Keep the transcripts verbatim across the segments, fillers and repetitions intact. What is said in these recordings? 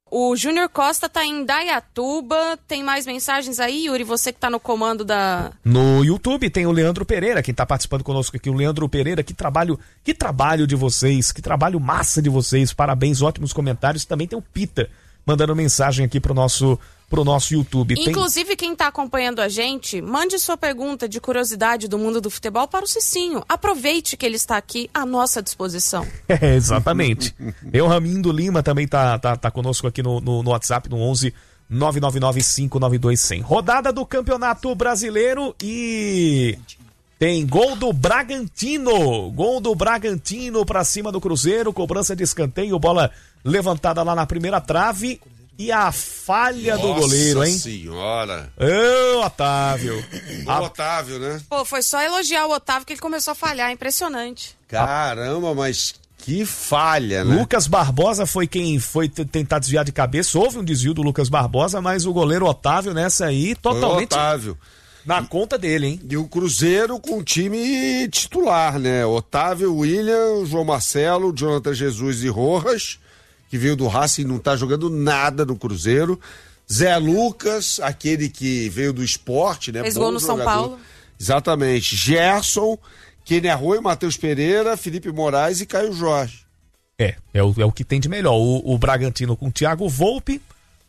O Júnior Costa tá em Indaiatuba. Tem mais mensagens aí, Yuri? Você que tá no comando da... No YouTube tem o Leandro Pereira, quem tá participando conosco aqui. O Leandro Pereira, que trabalho, que trabalho de vocês, que trabalho massa de vocês. Parabéns, ótimos comentários. Também tem o Pita mandando mensagem aqui pro nosso, pro nosso YouTube. Inclusive, tem... quem tá acompanhando a gente, mande sua pergunta de curiosidade do mundo do futebol para o Cicinho. Aproveite que ele está aqui à nossa disposição. É, exatamente. Eu, Ramindo Lima, também tá, tá, tá conosco aqui no, no, no WhatsApp, no onze nove nove nove cinco nove dois zero zero. Rodada do Campeonato Brasileiro e... tem gol do Bragantino, gol do Bragantino pra cima do Cruzeiro, cobrança de escanteio, bola levantada lá na primeira trave e a falha Nossa do goleiro, hein? Nossa senhora! Ô, Otávio! O a... Otávio, né? Pô, foi só elogiar o Otávio que ele começou a falhar, impressionante. Caramba, mas que falha, né? Lucas Barbosa foi quem foi t- tentar desviar de cabeça, houve um desvio do Lucas Barbosa, mas o goleiro Otávio nessa aí, totalmente... Foi o Otávio. Na conta dele, hein? E o Cruzeiro com o time titular, né? Otávio, William, João Marcelo, Jonathan Jesus e Rojas, que veio do Racing e não tá jogando nada no Cruzeiro. Zé Lucas, aquele que veio do Sport, né? Fez Bom gol no jogador. São Paulo. Exatamente. Gerson, Kenny Arroio, Matheus Pereira, Felipe Moraes e Caio Jorge. É, é o, é o que tem de melhor. O, o Bragantino com o Thiago Volpe,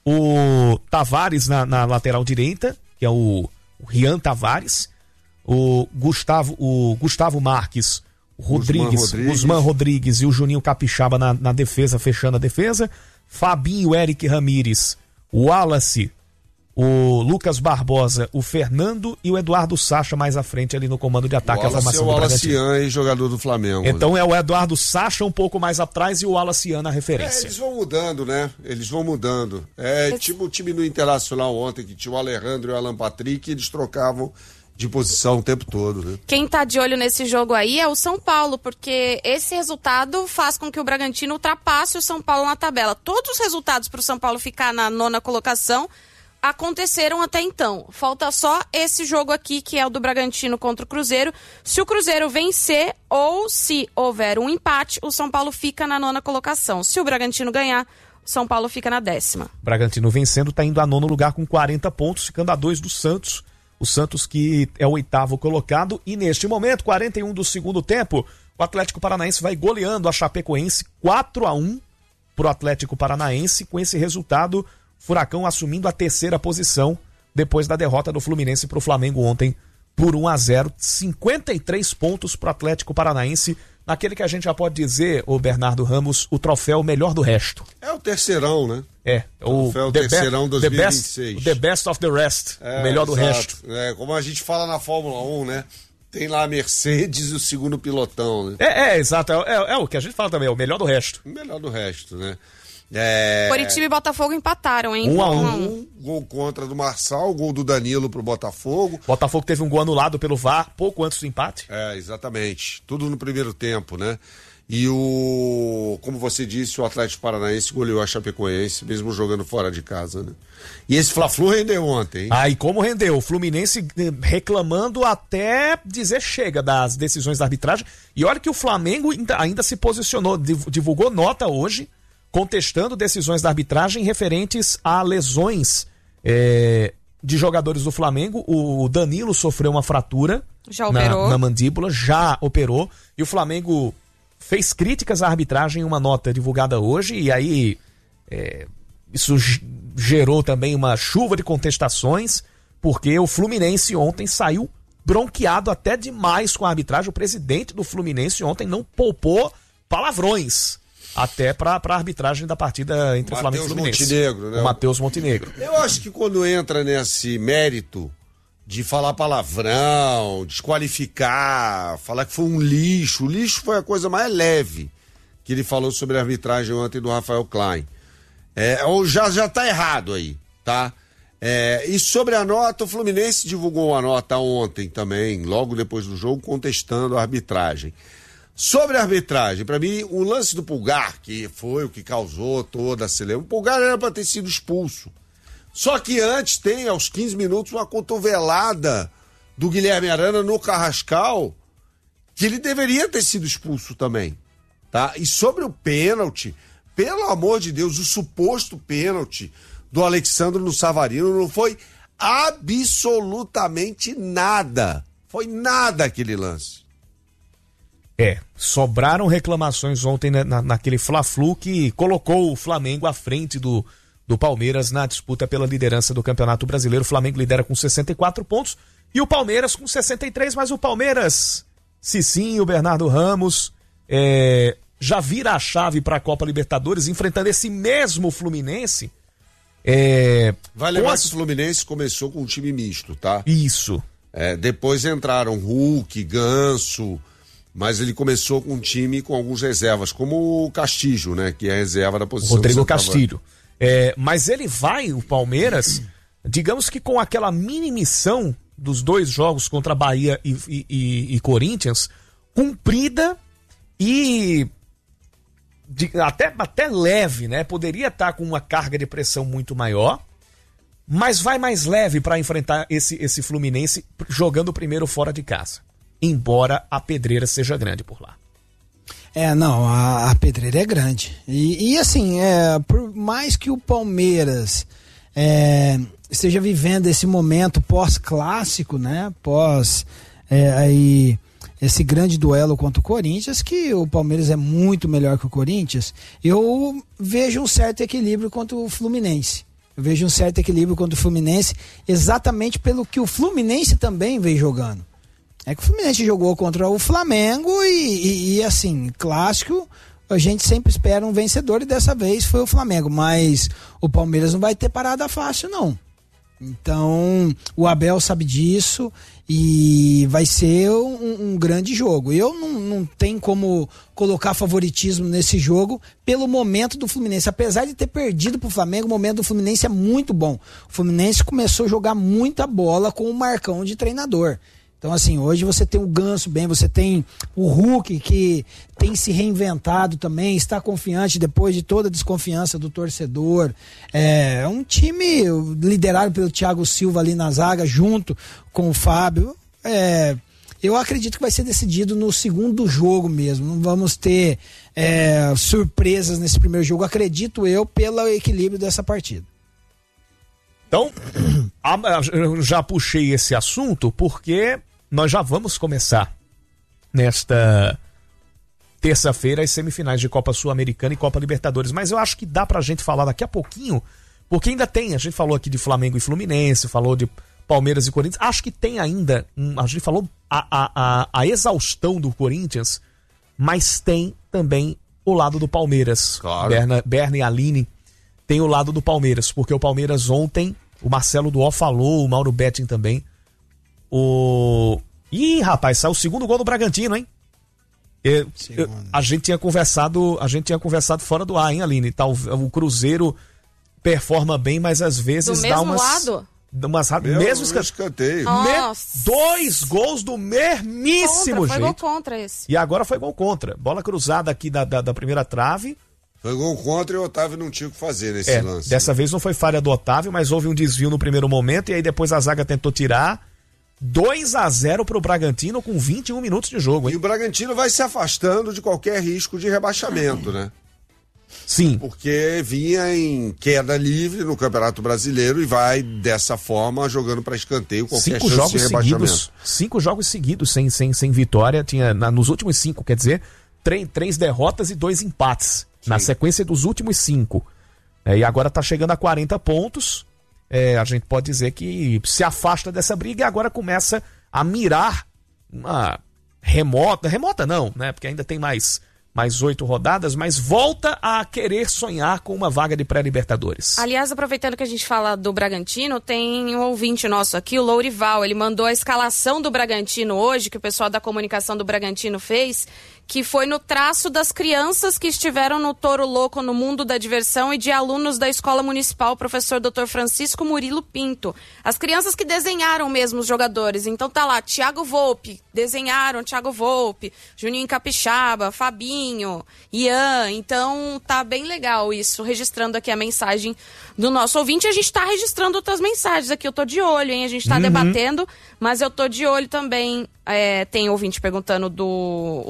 o Tavares na, na lateral direita, que é o... o Rian Tavares, o Gustavo, o Gustavo Marques, o Rodrigues, Guzmán Rodrigues. Guzmán Rodrigues e o Juninho Capixaba na, na defesa, fechando a defesa, Fabinho, Eric Ramírez, o Wallace, o Lucas Barbosa, o Fernando e o Eduardo Sacha mais à frente ali no comando de ataque. O Wallace a formação é o do Wallace Bragantino. Ian, jogador do Flamengo. Então né? é o Eduardo Sacha um pouco mais atrás e o Wallace Ian na É, referência. eles vão mudando, né? Eles vão mudando. É Esse... tipo o time do Internacional ontem, que tinha o Alejandro e o Alan Patrick, e eles trocavam de posição o tempo todo, né? Quem tá de olho nesse jogo aí é o São Paulo, porque esse resultado faz com que o Bragantino ultrapasse o São Paulo na tabela. Todos os resultados pro São Paulo ficar na nona colocação aconteceram até então. Falta só esse jogo aqui, que é o do Bragantino contra o Cruzeiro. Se o Cruzeiro vencer ou se houver um empate, o São Paulo fica na nona colocação. Se o Bragantino ganhar, o São Paulo fica na décima. Bragantino vencendo, está indo a nono lugar com quarenta pontos, ficando a dois do Santos. O Santos que é o oitavo colocado. E neste momento, quarenta e um do segundo tempo, o Atlético Paranaense vai goleando a Chapecoense quatro a um pro Atlético Paranaense. Com esse resultado, Furacão assumindo a terceira posição depois da derrota do Fluminense pro Flamengo ontem por um a zero. cinquenta e três pontos pro Atlético Paranaense, naquele que a gente já pode dizer, o Bernardo Ramos, o troféu melhor do resto. É o terceirão, né? É, o Troféu the terceirão be- dois mil e vinte e seis. The best, the best of the rest, É, o melhor do exato. resto. É, como a gente fala na Fórmula um, né? Tem lá a Mercedes e o segundo pilotão, né? É, é exato, é, é, é o que a gente fala também, é o melhor do resto. O melhor do resto, né? É... Curitiba e Botafogo empataram, hein? Um a um. Um gol contra do Marçal, gol do Danilo pro Botafogo. Botafogo teve um gol anulado pelo V A R pouco antes do empate. É, exatamente. Tudo no primeiro tempo, né? E o, como você disse, o Atlético Paranaense goleou a Chapecoense, mesmo jogando fora de casa, né? E esse Fla-Flu rendeu ontem, hein? Ah, e como rendeu? O Fluminense reclamando até dizer chega das decisões da arbitragem. E olha que o Flamengo ainda, ainda se posicionou, divulgou nota hoje, contestando decisões da arbitragem referentes a lesões é, de jogadores do Flamengo. O Danilo sofreu uma fratura Já na, operou. na mandíbula, já operou. E o Flamengo fez críticas à arbitragem em uma nota divulgada hoje. E aí é, isso gerou também uma chuva de contestações, porque o Fluminense ontem saiu bronqueado até demais com a arbitragem. O presidente do Fluminense ontem não poupou palavrões até para a arbitragem da partida entre Mateus Flamengo e Fluminense. Montenegro, né? O Matheus Montenegro. Eu acho que quando entra nesse mérito de falar palavrão, desqualificar, falar que foi um lixo, o lixo foi a coisa mais leve que ele falou sobre a arbitragem ontem do Rafael Klein. É, ou já, já tá errado aí, tá? É, e sobre a nota, o Fluminense divulgou uma nota ontem também, logo depois do jogo, contestando a arbitragem. Sobre a arbitragem, para mim, o lance do Pulgar, que foi o que causou toda a celeuma, o Pulgar era para ter sido expulso. Só que antes tem, aos quinze minutos, uma cotovelada do Guilherme Arana no Carrascal, que ele deveria ter sido expulso também, tá? E sobre o pênalti, pelo amor de Deus, o suposto pênalti do Alexandro no Savarino não foi absolutamente nada. Foi nada aquele lance. É, sobraram reclamações ontem na, naquele Fla-Flu que colocou o Flamengo à frente do, do Palmeiras na disputa pela liderança do Campeonato Brasileiro. O Flamengo lidera com sessenta e quatro pontos e o Palmeiras com sessenta e três, mas o Palmeiras, Cicinho, Bernardo Ramos, é, já vira a chave para a Copa Libertadores, enfrentando esse mesmo Fluminense. É, Vai lembrar as... que o Fluminense começou com um time misto, tá? Isso. É, depois entraram Hulk, Ganso, mas ele começou com um time com alguns reservas, como o Castillo, né? Que é a reserva da posição. Rodrigo Castillo. É, mas ele vai, o Palmeiras, digamos que com aquela mini missão dos dois jogos contra Bahia e, e, e, e Corinthians, cumprida e de, até, até leve, né? Poderia estar com uma carga de pressão muito maior, mas vai mais leve para enfrentar esse, esse Fluminense jogando primeiro fora de casa, embora a pedreira seja grande por lá. É, não, a, a pedreira é grande. E, e assim, é, por mais que o Palmeiras é, esteja vivendo esse momento pós-clássico, né? Pós é, aí, esse grande duelo contra o Corinthians, que o Palmeiras é muito melhor que o Corinthians, eu vejo um certo equilíbrio contra o Fluminense. Eu vejo um certo equilíbrio contra o Fluminense, exatamente pelo que o Fluminense também vem jogando. É que o Fluminense jogou contra o Flamengo e, e, e assim, clássico, a gente sempre espera um vencedor e dessa vez foi o Flamengo, mas o Palmeiras não vai ter parada fácil, não. Então, o Abel sabe disso e vai ser um, um grande jogo. Eu não, não tenho como colocar favoritismo nesse jogo pelo momento do Fluminense. Apesar de ter perdido pro Flamengo, o momento do Fluminense é muito bom. O Fluminense começou a jogar muita bola com o Marcão de treinador. Então, assim, hoje você tem o Ganso bem, você tem o Hulk, que tem se reinventado também, está confiante depois de toda a desconfiança do torcedor. É um time liderado pelo Thiago Silva ali na zaga, junto com o Fábio. É, eu acredito que vai ser decidido no segundo jogo mesmo. Não vamos ter é, surpresas nesse primeiro jogo, acredito eu, pelo equilíbrio dessa partida. Então, eu já puxei esse assunto porque nós já vamos começar nesta terça-feira as semifinais de Copa Sul-Americana e Copa Libertadores, mas eu acho que dá pra gente falar daqui a pouquinho, porque ainda tem, a gente falou aqui de Flamengo e Fluminense, falou de Palmeiras e Corinthians, acho que tem ainda, a gente falou a, a, a, a exaustão do Corinthians, mas tem também o lado do Palmeiras. Claro. Berna, Berna e Aline tem o lado do Palmeiras, porque o Palmeiras ontem, o Marcelo Duó falou, o Mauro Betting também, o... Ih, rapaz, saiu o segundo gol do Bragantino, hein? Eu, eu, a gente tinha conversado, a gente tinha conversado fora do ar, hein, Aline? Tá, o, o Cruzeiro performa bem, mas às vezes do dá mesmo umas... lado? Umas, Meu, mesmo esca... escanteio. Me... Dois gols do mesmíssimo contra, jeito. Foi gol contra esse. E agora foi gol contra. Bola cruzada aqui da, da, da primeira trave. Foi gol contra e o Otávio não tinha o que fazer nesse é, lance. Dessa vez não foi falha do Otávio, mas houve um desvio no primeiro momento e aí depois a zaga tentou tirar. dois a zero pro Bragantino com vinte e um minutos de jogo, hein? E o Bragantino vai se afastando de qualquer risco de rebaixamento, né? Sim. Porque vinha em queda livre no Campeonato Brasileiro e vai, dessa forma, jogando para escanteio qualquer cinco chance jogos de rebaixamento. Seguidos, cinco jogos seguidos sem, sem, sem vitória. Tinha, na, nos últimos cinco, quer dizer, três, três derrotas e dois empates. Sim. Na sequência dos últimos cinco. É, e agora tá chegando a quarenta pontos. É, a gente pode dizer que se afasta dessa briga e agora começa a mirar uma remota, remota não, né? Porque ainda tem mais mais oito rodadas, mas volta a querer sonhar com uma vaga de pré-libertadores. Aliás, aproveitando que a gente fala do Bragantino, tem um ouvinte nosso aqui, o Lourival, ele mandou a escalação do Bragantino hoje, que o pessoal da comunicação do Bragantino fez, que foi no traço das crianças que estiveram no Toro Louco no Mundo da Diversão e de alunos da Escola Municipal, professor doutor Francisco Murilo Pinto. As crianças que desenharam mesmo os jogadores. Então tá lá, Thiago Volpe, desenharam Thiago Volpe, Juninho Capixaba, Fabinho, Ian. Então tá bem legal isso, registrando aqui a mensagem do nosso ouvinte. A gente tá registrando outras mensagens aqui, eu tô de olho, hein? A gente tá uhum. debatendo, mas eu tô de olho também. É, tem ouvinte perguntando do o Saulo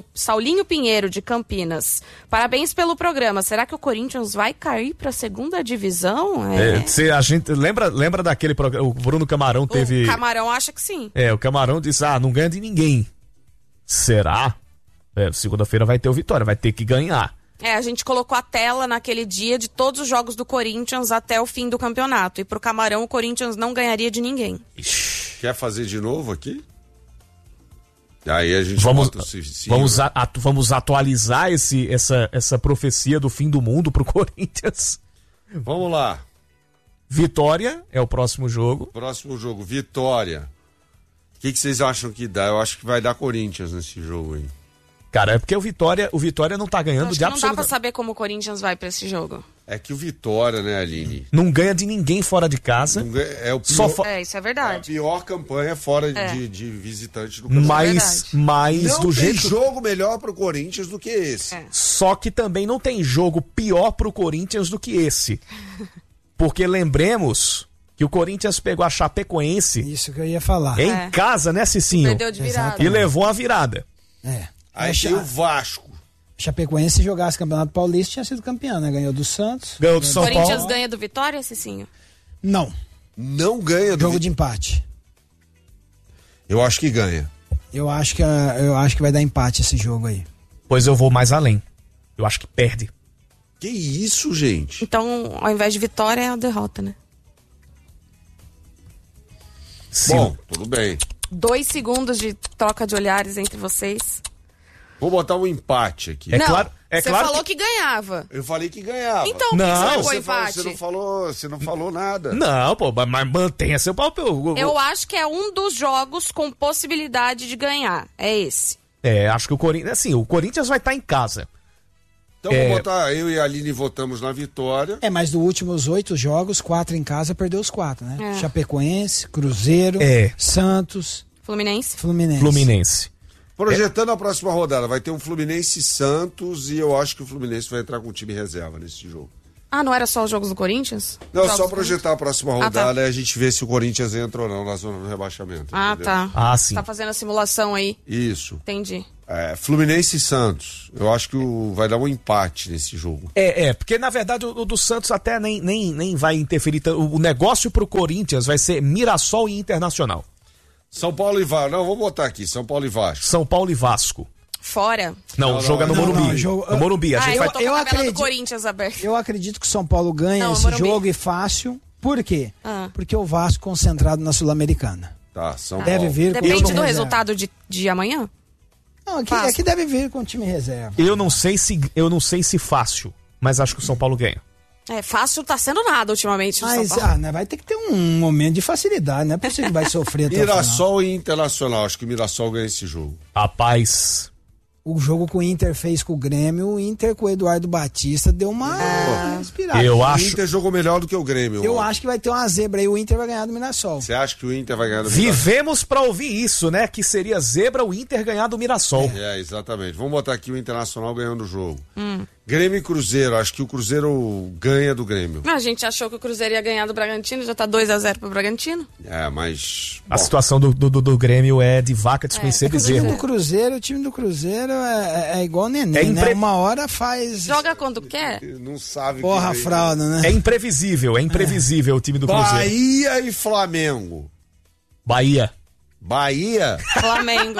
Saulinho Pinheiro, de Campinas. Parabéns pelo programa. Será que o Corinthians vai cair para a segunda divisão? É. É, se a gente lembra, lembra daquele programa, o Bruno Camarão teve... O Camarão acha que sim. É, o Camarão disse, ah, não ganha de ninguém. Será? É, segunda-feira vai ter o Vitória, vai ter que ganhar. É, a gente colocou a tela naquele dia de todos os jogos do Corinthians até o fim do campeonato. E pro Camarão, o Corinthians não ganharia de ninguém. Quer fazer de novo aqui? Aí a gente vamos, bota o Cicinho. Vamos, atu, vamos atualizar esse, essa, essa profecia do fim do mundo pro Corinthians. Vamos lá. Vitória é o próximo jogo. Próximo jogo, Vitória. O que, que vocês acham que dá? Eu acho que vai dar Corinthians nesse jogo aí. Cara, é porque o Vitória, o Vitória não tá ganhando acho de que não absoluta... dá pra saber como o Corinthians vai pra esse jogo. É que o Vitória, né, Aline? Não ganha de ninguém fora de casa. Não ganha, é, o pior, Só fo... é, isso é é a verdade. pior campanha fora É. de, de visitante do campeonato. Mas, mas Não do tem jeito... jogo melhor pro Corinthians do que esse. É. Só que também não tem jogo pior pro Corinthians do que esse. Porque lembremos que o Corinthians pegou a Chapecoense Isso que eu ia falar. em É. casa, né, Cicinho? Perdeu de virada. Exato. E levou a virada. É. Aí A tem o Cha- Vasco. Chapecoense, se jogasse Campeonato Paulista, tinha sido campeão, né? Ganhou do Santos. Ganhou do São Corinthians Paulo. ganha do Vitória, Cicinho? Não. Não ganha do Jogo Vi- de empate. Eu acho que ganha. Eu acho que, a- eu acho que vai dar empate esse jogo aí. Pois eu vou mais além. Eu acho que perde. Que isso, gente? Então, ao invés de vitória, é a derrota, né? Se- Bom, tudo bem. Dois segundos de troca de olhares entre vocês. Vou botar um empate aqui. É não, claro- é você claro falou que- que... ganhava. Eu falei que ganhava. Então, por que Não, você colocou você, falou, empate? você não falou, você não falou nada. Não, pô, mas mantenha seu papel. Eu acho que é um dos jogos com possibilidade de ganhar. É esse. É, acho que o Corinthians... Assim, o Corinthians vai estar em casa. Então É. vou botar, eu e a Aline votamos na vitória. É, mas dos últimos oito jogos, quatro em casa, perdeu os quatro, né? É. Chapecoense, Cruzeiro, É. Santos, Fluminense? Fluminense. Fluminense. Projetando a próxima rodada, vai ter um Fluminense e Santos e eu acho que o Fluminense vai entrar com o time reserva nesse jogo. Ah, não era só os jogos do Corinthians? Não, Jogos só do projetar a próxima Ah, tá. rodada e a gente vê se o Corinthians entra ou não na zona do rebaixamento. Ah, entendeu? tá. Ah, sim. Tá fazendo a simulação aí. Isso. Entendi. É, Fluminense e Santos. Eu acho que o- vai dar um empate nesse jogo. É, é, porque na verdade o, o do Santos até nem, nem, nem vai interferir. tanto. O, o negócio pro Corinthians vai ser Mirassol e Internacional. São Paulo e Vasco. Não, vou botar aqui. São Paulo e Vasco. São Paulo e Vasco. Fora. Não, Não, o jogo é no não, Morumbi. não, jogo- No Morumbi. A Ah, gente eu vai... tô eu com a tabela acredito- do Corinthians aberta. Eu acredito que o São Paulo ganha Não, esse Morumbi. jogo e fácil. Por quê? Ah. Porque o Vasco concentrado na Sul-Americana. Tá, São Deve Paulo. vir com o Depende time do reserva. resultado de, de amanhã? Não, aqui, Fácil. aqui deve vir com o time reserva. Eu não sei se eu não sei se fácil, mas acho que o São Paulo ganha. É, fácil tá sendo nada ultimamente no Mas São Paulo. ah, né, vai ter que ter um momento de facilidade, não é possível que vai sofrer até o final. Mirassol e Internacional. Acho que o Mirassol ganha esse jogo. Rapaz, O jogo que o Inter fez com o Grêmio, o Inter com o Eduardo Batista deu uma respirada. eu O acho Inter jogou melhor do que o Grêmio. Eu ó. acho que vai ter uma zebra aí, o Inter vai ganhar do Mirassol. Você acha que o Inter vai ganhar do Mirassol? vivemos pra ouvir isso, né? Que seria zebra o Inter ganhar do Mirassol. É, exatamente. Vamos botar aqui o Internacional ganhando o jogo. Hum. Grêmio e Cruzeiro. Acho que o Cruzeiro ganha do Grêmio. A gente achou que o Cruzeiro ia ganhar do Bragantino, já tá dois a zero pro Bragantino. É, mas... A bom, situação do, do, do Grêmio é de vaca desconhecer É, O time bezerro. do Cruzeiro, o time do Cruzeiro é, é- é igual neném, É né? impre- Uma hora faz Joga quando quer. não sabe... porra, que- fralda, né? É imprevisível, é imprevisível o time do Cruzeiro. Bahia e Flamengo. Bahia. Bahia, Flamengo.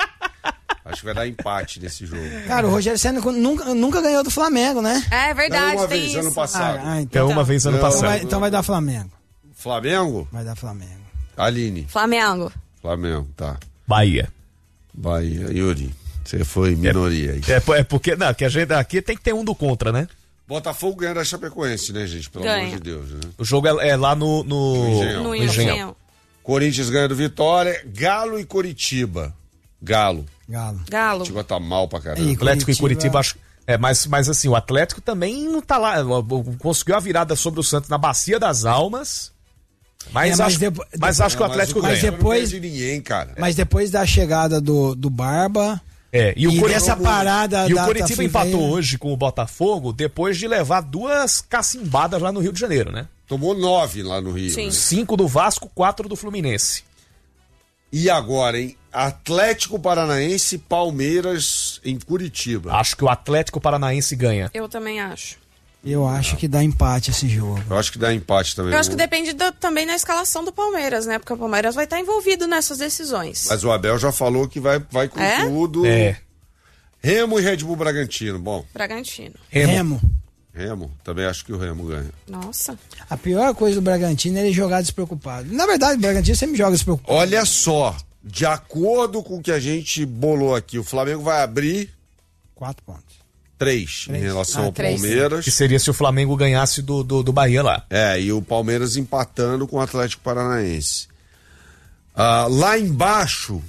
acho que vai dar empate nesse jogo. Cara, o Rogério Senna nunca, nunca ganhou do Flamengo, né? É verdade, Uma tem vez, isso. ano passado. Ah, ah, É então, uma vez ano Não, então, passado. vai, então vai dar Flamengo. Flamengo? Vai dar Flamengo. Aline. Flamengo. Flamengo, tá. Bahia. Bahia. Yuri, você foi minoria aí. É, po- é porque, não, que a gente aqui tem que ter um do contra, né? Botafogo ganha da Chapecoense, né, gente? Pelo Ganha. amor de Deus, né? O jogo é, é lá no. No, No Engenhão. No no Engenhão. Engenhão. Corinthians ganha do Vitória. Galo e Coritiba. Galo. Galo. Galo. Curitiba tá mal pra caramba. Aí, Atlético e Curitiba- Curitiba, acho. É, mas, mas assim, o Atlético também não tá lá. Conseguiu a virada sobre o Santos na Bacia das Almas. Mas, É, mas acho, depo- mas depo- acho que o Mas Atlético o ganha. Mas Cruzeiro depois- não ganha de ninguém, cara. Mas depois da chegada do, do Barba É, e o e Curi- dessa parada E o da Curitiba Tafiveia- empatou hoje com o Botafogo depois de levar duas cacimbadas lá no Rio de Janeiro, né? Tomou nove lá no Rio. Sim. né? Cinco do Vasco, quatro do Fluminense. E agora, hein? Atlético Paranaense e Palmeiras em Curitiba. Acho que o Atlético Paranaense ganha. Eu também acho. Eu acho que dá empate esse jogo. Eu acho que dá empate também. Eu acho que depende do, também da escalação do Palmeiras, né? Porque o Palmeiras vai estar envolvido nessas decisões. Mas o Abel já falou que vai, vai com É? tudo. É. Remo e Red Bull Bragantino. Bom, Bragantino. Remo. Remo. Remo, também acho que o Remo ganha. Nossa. A pior coisa do Bragantino é ele jogar despreocupado. Na verdade, o Bragantino sempre joga despreocupado. Olha só, de acordo com o que a gente bolou aqui, o Flamengo vai abrir Quatro pontos. três, em relação Ah, ao três. Palmeiras. Que seria se o Flamengo ganhasse do, do, do Bahia lá. É, e o Palmeiras empatando com o Atlético Paranaense. Ah, lá embaixo,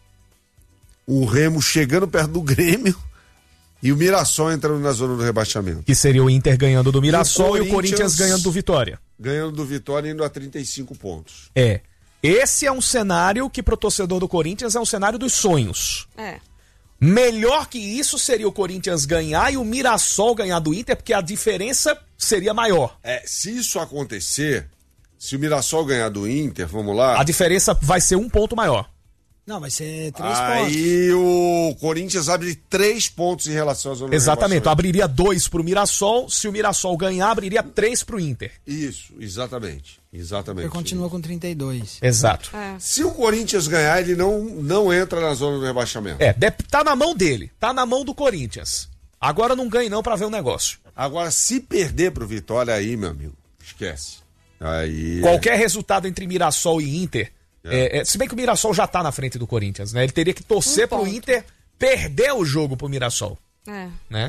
o Remo chegando perto do Grêmio e o Mirassol entrando na zona do rebaixamento. Que seria o Inter ganhando do Mirassol e o Corinthians- Corinthians ganhando do Vitória. Ganhando do Vitória indo a trinta e cinco pontos. É. Esse é um cenário que pro torcedor do Corinthians é um cenário dos sonhos. É. Melhor que isso seria o Corinthians ganhar e o Mirassol ganhar do Inter, porque a diferença seria maior. É, se isso acontecer, se o Mirassol ganhar do Inter, vamos lá. A diferença vai ser um ponto maior. Não, vai ser três pontos. Aí o Corinthians abre três pontos em relação à zona do Exatamente. rebaixamento. Abriria dois pro Mirassol. Se o Mirassol ganhar, abriria três pro Inter. Isso, exatamente. Exatamente. Ele continua com trinta e dois. Exato. É. Se o Corinthians ganhar, ele não, não entra na zona do rebaixamento. É, de- tá na mão dele. Tá na mão do Corinthians. Agora não ganhe não pra ver o negócio. Agora, se perder pro Vitória aí, meu amigo, esquece. Aí. Qualquer resultado entre Mirassol e Inter, É. é, é, se bem que o Mirassol já tá na frente do Corinthians, né? Ele teria que torcer Um pro ponto. Inter perder o jogo pro Mirassol, É. né?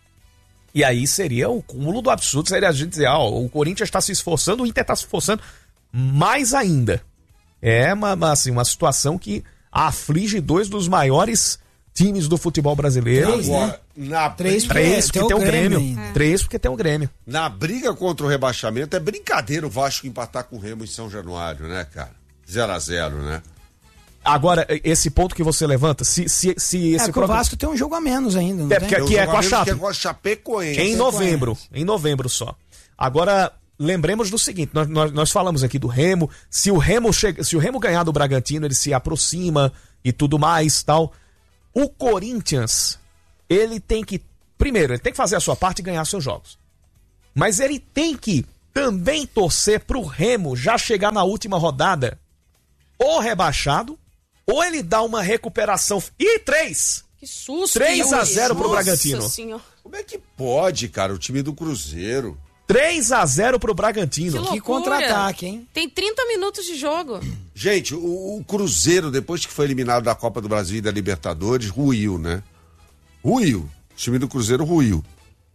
E aí seria o cúmulo do absurdo, seria a gente dizer, ó, o Corinthians tá se esforçando, o Inter tá se esforçando mais ainda. É uma, uma, assim, uma situação que aflige dois dos maiores times do futebol brasileiro. Três, Agora, né? na, Três, briga, Três, Tem porque o tem o Grêmio. Grêmio ainda. Três, porque tem o Grêmio. na briga contra o rebaixamento, é brincadeira o Vasco empatar com o Remo em São Januário, né, cara? zero a zero, né? Agora, esse ponto que você levanta, se, se, se É, esse porque o Vasco tem um jogo a menos ainda, não É, tem? porque- Que Tem um é com a jogamento Chape. Que é com a Chapecoense. Em novembro, em novembro só. Agora, lembremos do seguinte, nós, nós, nós falamos aqui do Remo, se o Remo, chega, se o Remo ganhar do Bragantino, ele se aproxima e tudo mais, tal. O Corinthians, ele tem que, primeiro, ele tem que fazer a sua parte e ganhar seus jogos. Mas ele tem que também torcer pro Remo já chegar na última rodada ou rebaixado, ou ele dá uma recuperação. Ih, três! Que susto. três a que zero pro Nossa Bragantino. Senhora. Como é que pode, cara, o time do Cruzeiro? três a zero pro Bragantino. Que Que loucura. contra-ataque, hein? Tem trinta minutos de jogo. Gente, o, o Cruzeiro, depois que foi eliminado da Copa do Brasil e da Libertadores, ruiu, né? Ruiu. O time do Cruzeiro ruiu.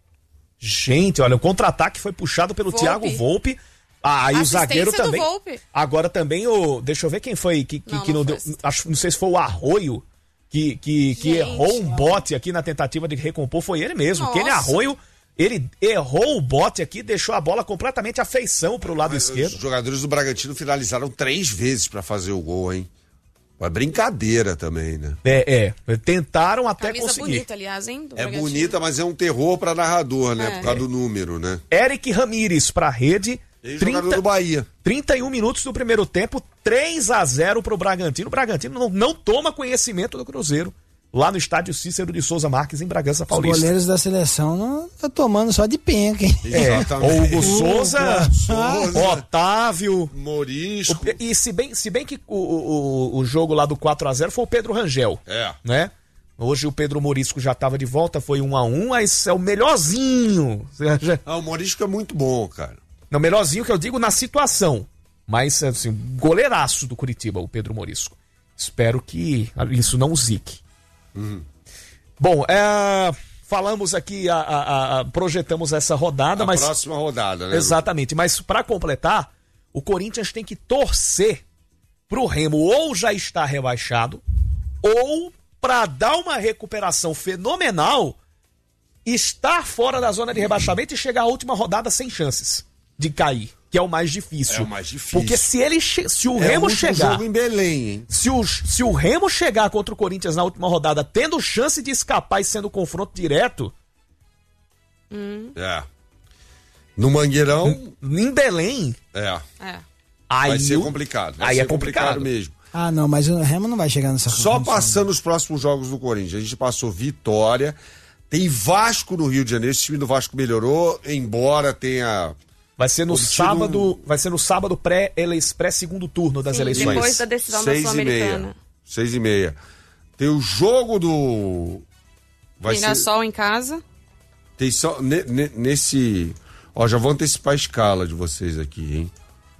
Gente, olha, o contra-ataque foi puxado pelo Volpe. Thiago Volpe. Ah, e o Assistência zagueiro do também. Volpe. Agora também o. Deixa eu ver quem foi que, que, Não, que não não foi deu. assistência. Acho, não sei se foi o Arroio que, que, que Gente, errou um ó. bote aqui na tentativa de recompor. Foi ele mesmo. Nossa. Aquele Arroio, ele errou o bote aqui, deixou a bola completamente à feição pro lado Os esquerdo. jogadores do Bragantino finalizaram três vezes pra fazer o gol, hein? Uma brincadeira também, né? É, é. Tentaram até Camisa conseguir. bonita, aliás, hein? do É Bragantino. bonita, mas é um terror pra narrador, né? É. Por causa do número, né? Eric Ramírez pra rede. Ex-jogador trinta do Bahia. trinta e um minutos do primeiro tempo, três a zero pro Bragantino. O Bragantino não, não toma conhecimento do Cruzeiro. Lá no estádio Cícero de Souza Marques, em Bragança Os Paulista. goleiros da seleção não tá tomando só de penca, hein? É, Exatamente. Hugo Souza, Souza. Otávio. Morisco. O- e se bem, se bem que o, o, o jogo lá do quatro a zero foi o Pedro Rangel, É. né? Hoje o Pedro Morisco já estava de volta, foi um a um, mas é o melhorzinho. Ah, o Morisco é muito bom, cara. Não, melhorzinho que eu digo na situação. Mas, assim, goleiraço do Curitiba, o Pedro Morisco. Espero que isso não zique. Bom, é, falamos aqui, a, a- a- projetamos essa rodada, A mas... próxima rodada, né? Exatamente, mas para completar, o Corinthians tem que torcer pro Remo ou já estar rebaixado, ou para dar uma recuperação fenomenal, estar fora da zona de rebaixamento e chegar à última rodada sem chances de cair, que é o mais difícil. É o mais difícil. Porque se ele che- se o É Remo o último chegar, jogo em Belém, hein? se o, se o Remo chegar contra o Corinthians na última rodada, tendo chance de escapar e sendo confronto direto, É. No Mangueirão, em Belém, é. É. aí Vai ser o- complicado. Vai aí ser é complicado. mesmo. Ah, não, mas o Remo não vai chegar nessa Só condição. passando os próximos jogos do Corinthians. A gente passou Vitória, tem Vasco no Rio de Janeiro, esse time do Vasco melhorou, embora tenha... Vai ser no obtido sábado, um- vai ser no sábado pré, pré segundo turno das Sim, eleições. depois da decisão da Seis e Sul-Americana. meia. Seis e meia. Tem o jogo do... Vai ser... Mirassol em casa. Tem só... ne- ne- nesse... Ó, já vou antecipar a escala de vocês aqui, hein?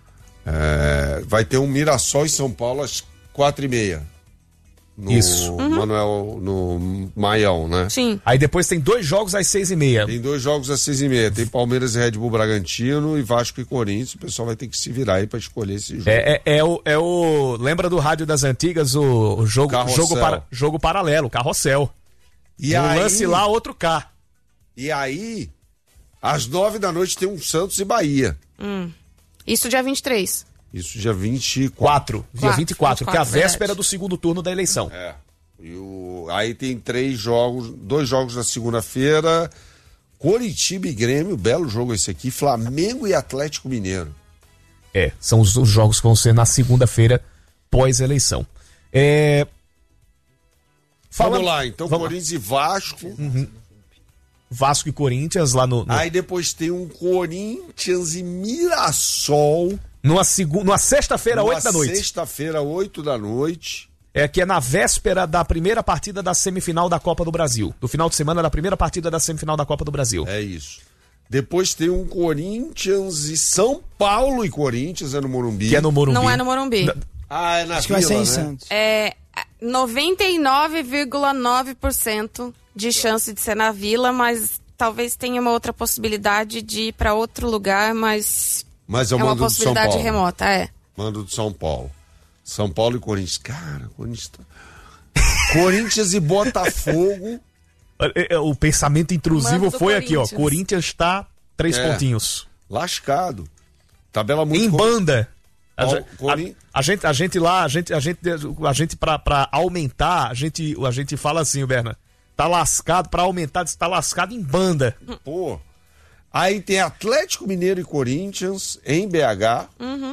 É, vai ter um Mirassol em São Paulo às quatro e meia. No Isso. Manuel, no Maião, né? Sim. Aí depois tem dois jogos às seis e meia. Tem dois jogos às seis e meia. Tem Palmeiras e Red Bull Bragantino e Vasco e Corinthians. O pessoal vai ter que se virar aí pra escolher esse jogo. É, é, é o, é o. Lembra do Rádio das Antigas, o, o jogo, Carrossel. jogo, para, jogo paralelo, carrossel. E um aí, lance lá, outro cá. E aí, às nove da noite tem um Santos e Bahia. Hum. Isso dia vinte e três. Isso dia vinte e quatro. Quatro, dia Quatro, vinte e quatro, que é a vinte e quatro, véspera verdade. do segundo turno da eleição. É. E o, aí tem três jogos, dois jogos na segunda-feira. Coritiba e Grêmio, belo jogo esse aqui. Flamengo e Atlético Mineiro. É, são os, os jogos que vão ser na segunda-feira, pós-eleição. É... Vamos Falando- lá, então vamos lá. Corinthians e Vasco. Vasco e Corinthians lá no, no, Aí depois tem um Corinthians e Mirassol. numa, segu, numa sexta-feira, numa oito da noite. Sexta-feira, oito da noite. É que é na véspera da primeira partida da semifinal da Copa do Brasil. Do final de semana da primeira partida da semifinal da Copa do Brasil. É isso. Depois tem um Corinthians e São Paulo e Corinthians, é no Morumbi. Que é no Morumbi. Não é no Morumbi. Ah, é na Acho que vai ser Vila, em né? Santos. É noventa e nove vírgula nove por cento de chance de ser na Vila, mas talvez tenha uma outra possibilidade de ir para outro lugar, mas Mas eu é uma mando do São possibilidade Paulo. remota, é. Mando do São Paulo. São Paulo e Corinthians. Cara, Corinthians tá... Corinthians e Botafogo. É, é, O pensamento intrusivo Mando do foi aqui, ó. Corinthians. Corinthians está três É. pontinhos. Lascado. Tabela muito... Em co- banda. A, Ó, gente- Corin- a- a gente, a gente lá, a gente, a gente, a gente pra, pra aumentar, a gente, a gente fala assim, o Berna, tá lascado, pra aumentar, diz, tá lascado em banda. Pô. Aí tem Atlético Mineiro e Corinthians em B H.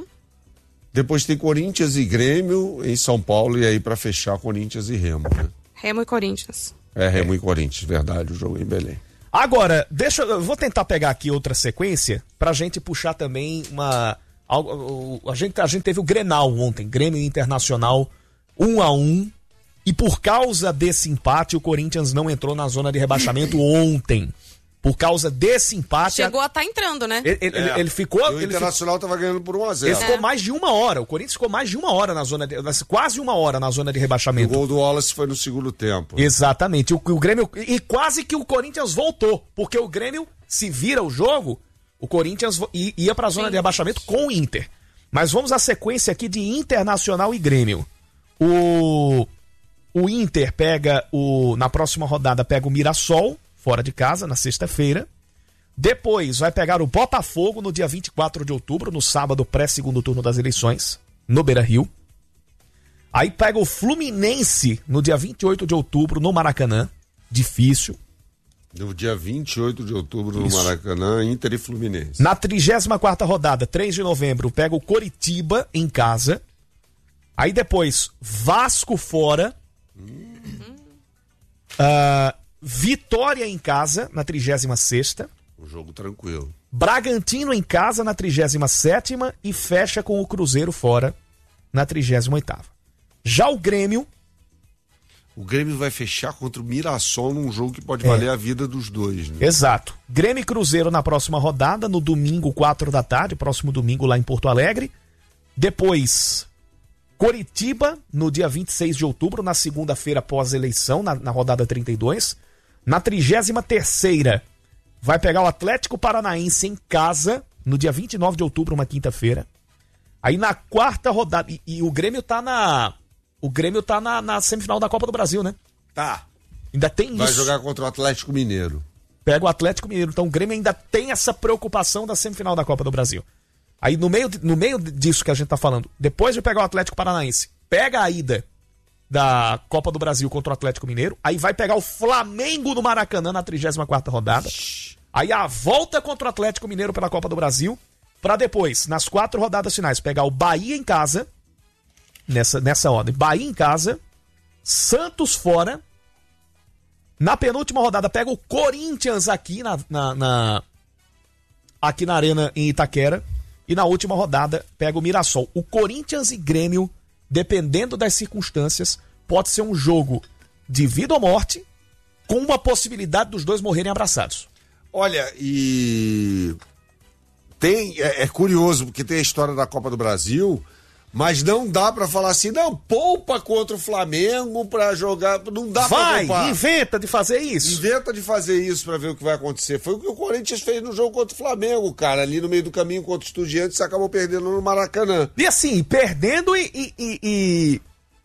Depois tem Corinthians e Grêmio em São Paulo. E aí pra fechar, Corinthians e Remo, né? Remo e Corinthians. É, Remo e Corinthians, verdade, o jogo em Belém. Agora, deixa eu eu vou tentar pegar aqui outra sequência pra gente puxar também uma algo- o- a gente a gente teve o Grenal ontem, Grêmio Internacional um a um, e por causa desse empate o Corinthians não entrou na zona de rebaixamento ontem. Por causa desse empate, a- Chegou a estar entrando, né? ele, ele- É. ele ficou E o ele ficou- Internacional tava ganhando por um a ele zero. ficou mais de uma hora. O Corinthians ficou mais de uma hora na zona de, quase uma hora na zona de O rebaixamento. gol do Wallace foi no segundo tempo. Exatamente. O, o Grêmio. E quase que o Corinthians voltou. Porque o Grêmio, se vira o jogo, o Corinthians vo- i- ia pra zona Sim. de rebaixamento com o Inter. Mas vamos à sequência aqui de Internacional e Grêmio. O, o Inter pega o. Na próxima rodada, pega o Mirassol, fora de casa, na sexta-feira. Depois vai pegar o Botafogo no dia vinte e quatro de outubro, no sábado pré-segundo turno das eleições, no Beira-Rio. Aí pega o Fluminense no dia vinte e oito de outubro, no Maracanã. Difícil. No dia vinte e oito de outubro no Isso. Maracanã, Inter e Fluminense. Na trigésima quarta rodada, três de novembro, pega o Coritiba em casa. Aí depois, Vasco fora. Ah, Vitória em casa, na trigésima sexta. Um jogo tranquilo. Bragantino em casa na trigésima sétima e fecha com o Cruzeiro fora na trigésima oitava. Já o Grêmio, O Grêmio vai fechar contra o Mirassol num jogo que pode É. valer a vida dos dois, né? exato. Grêmio e Cruzeiro na próxima rodada, no domingo, quatro da tarde, próximo domingo lá em Porto Alegre. Depois, Coritiba, no dia vinte e seis de outubro, na segunda-feira pós-eleição, na, na rodada trinta e dois. Na trigésima terceira, vai pegar o Atlético Paranaense em casa, no dia vinte e nove de outubro, uma quinta-feira. Aí na quarta rodada, e, e o Grêmio tá na... O Grêmio tá na, na semifinal da Copa do Brasil, né? Tá. Ainda tem Vai isso. jogar contra o Atlético Mineiro. Pega o Atlético Mineiro. Então o Grêmio ainda tem essa preocupação da semifinal da Copa do Brasil. Aí no meio, no meio disso que a gente tá falando, depois de pegar o Atlético Paranaense, pega a ida da Copa do Brasil contra o Atlético Mineiro, aí vai pegar o Flamengo no Maracanã na trigésima quarta rodada. Aí a volta contra o Atlético Mineiro pela Copa do Brasil, pra depois, nas quatro rodadas finais, pegar o Bahia em casa, nessa, nessa ordem. Bahia em casa, Santos fora. Na penúltima rodada pega o Corinthians aqui na, na, na, aqui na Arena em Itaquera. E na última rodada pega o Mirassol. O Corinthians e Grêmio, dependendo das circunstâncias, pode ser um jogo de vida ou morte, com uma possibilidade dos dois morrerem abraçados. Olha, e tem é, é curioso, porque tem a história da Copa do Brasil, mas não dá pra falar assim, não, poupa contra o Flamengo pra jogar, não dá vai, pra poupar. Inventa de fazer isso. Inventa de fazer isso pra ver o que vai acontecer. Foi o que o Corinthians fez no jogo contra o Flamengo, cara, ali no meio do caminho contra o Estudiantes, acabou perdendo no Maracanã. E assim, perdendo e... e, e, e...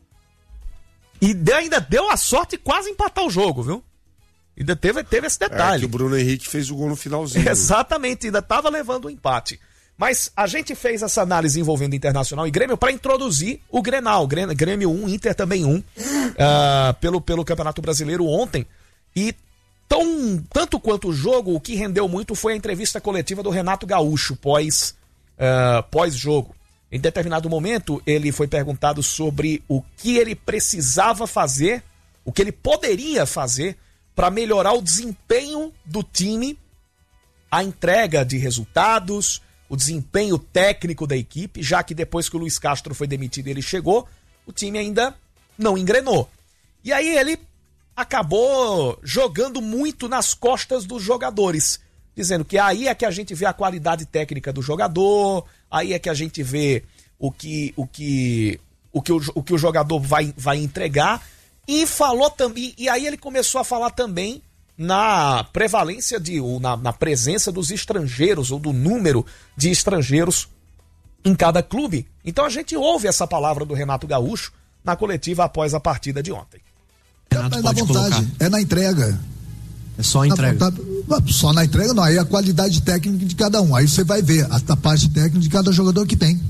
E ainda deu a sorte de quase empatar o jogo, viu? Ainda teve, teve esse detalhe. É que o Bruno Henrique fez o gol no finalzinho. Exatamente, ainda estava levando o empate. Mas a gente fez essa análise envolvendo Internacional e Grêmio para introduzir o Grenal. Grêmio um, Inter também um, uh, pelo, pelo Campeonato Brasileiro ontem. E tão, tanto quanto o jogo, o que rendeu muito foi a entrevista coletiva do Renato Gaúcho pós, uh, pós-jogo. Em determinado momento, ele foi perguntado sobre o que ele precisava fazer, o que ele poderia fazer para melhorar o desempenho do time, a entrega de resultados, o desempenho técnico da equipe, já que depois que o Luiz Castro foi demitido e ele chegou, o time ainda não engrenou. E aí ele acabou jogando muito nas costas dos jogadores, dizendo que aí é que a gente vê a qualidade técnica do jogador, aí é que a gente vê o que o, que, o, que o, o, que o jogador vai, vai entregar, e falou também, e aí ele começou a falar também na prevalência de, ou na, na presença dos estrangeiros, ou do número de estrangeiros em cada clube. Então a gente ouve essa palavra do Renato Gaúcho na coletiva após a partida de ontem. Renato, é na vontade, colocar. É na entrega. É só a entrega. Na, só na entrega não, aí a qualidade técnica de cada um. Aí você vai ver a, a parte técnica de cada jogador que tem.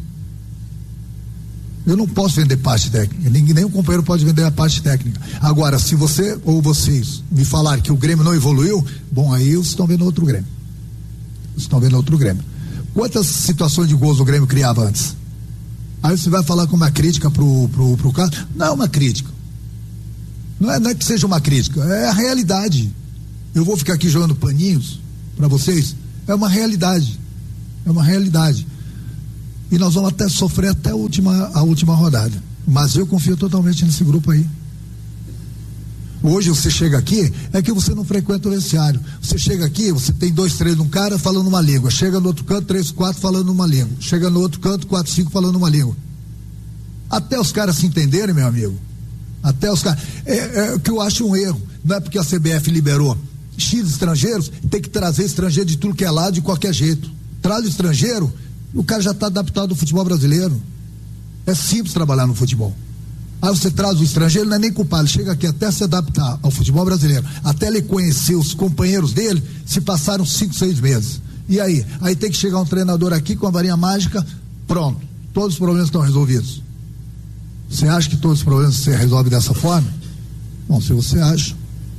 Eu não posso vender parte técnica, ninguém, nenhum companheiro pode vender a parte técnica. Agora, se você ou vocês me falarem que o Grêmio não evoluiu, bom, aí vocês estão vendo outro Grêmio. Vocês estão vendo outro Grêmio. Quantas situações de gols o Grêmio criava antes? Aí você vai falar com uma crítica pro, pro, pro caso? Não é uma crítica. Não é, não é que seja uma crítica, é a realidade. Eu vou ficar aqui jogando paninhos para vocês? É uma realidade. É uma realidade. E nós vamos até sofrer até a última, a última rodada. Mas eu confio totalmente nesse grupo aí. Hoje você chega aqui, é que você não frequenta o vestiário. Você chega aqui, você tem dois, três num cara falando uma língua. Chega no outro canto, três, quatro falando uma língua. Chega no outro canto, quatro, cinco falando uma língua. Até os caras se entenderem, meu amigo. Até os caras. É, é o que eu acho um erro. Não é porque a C B F liberou X estrangeiros, tem que trazer estrangeiro de tudo que é lado de qualquer jeito. Traz o estrangeiro, o cara já está adaptado ao futebol brasileiro. É simples trabalhar no futebol. Aí você traz o estrangeiro, não é nem culpado, ele chega aqui até se adaptar ao futebol brasileiro, até ele conhecer os companheiros dele, se passaram cinco, seis meses. E aí? Aí tem que chegar um treinador aqui com a varinha mágica, pronto, todos os problemas estão resolvidos. Você acha que todos os problemas se resolvem dessa forma? Bom, se você acha.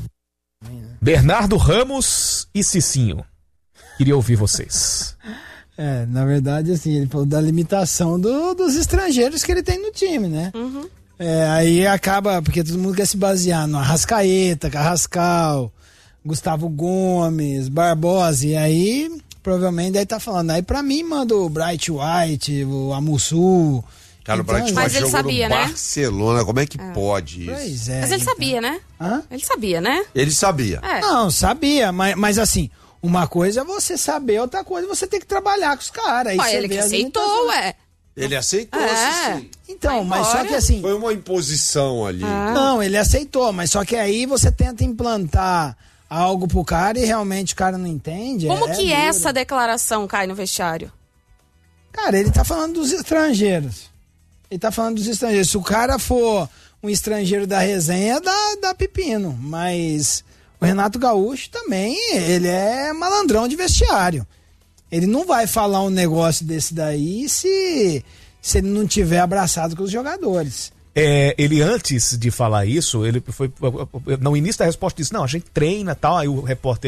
Bernardo Ramos e Cicinho, queria ouvir vocês. É, na verdade, assim, ele falou da limitação do, dos estrangeiros que ele tem no time, né? Uhum. É, aí acaba, porque todo mundo quer se basear no Arrascaeta, Carrascal, Gustavo Gomes, Barbosa, e aí provavelmente daí tá falando, aí pra mim manda o Bright White, o Amussu. Cara, então, o Bright mas White ele jogou sabia, no né? Barcelona, como é que é. pode isso? Pois é. Mas ele então. sabia, né? Hã? Ele sabia, né? Ele sabia. É. Não, sabia, mas, mas assim, uma coisa é você saber, outra coisa é você ter que trabalhar com os caras. Ué, ele que aceitou, ué. Ele aceitou, É. sim. Então, Vai mas só embora. que assim... Foi uma imposição ali. Ah. Não, ele aceitou, mas só que aí você tenta implantar algo pro cara e realmente o cara não entende. Como é que duro. essa declaração cai no vestiário? Cara, ele tá falando dos estrangeiros. Ele tá falando dos estrangeiros. Se o cara for um estrangeiro da resenha, dá, dá pepino. Mas o Renato Gaúcho também, ele é malandrão de vestiário. Ele não vai falar um negócio desse daí se, se ele não tiver abraçado com os jogadores. É, ele antes de falar isso, ele foi no início da resposta disse, não, a gente treina tal, aí o repórter